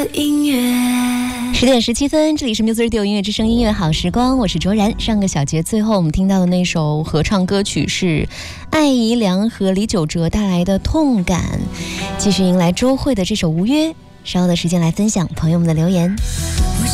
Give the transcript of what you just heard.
的音乐。10点17分，这里是 Music Radio 音乐之声音乐好时光，我是卓然。上个小节最后我们听到的那首合唱歌曲是艾怡良和李玖哲带来的《痛感》。继续迎来周慧的这首《无约》，稍后的时间来分享朋友们的留言。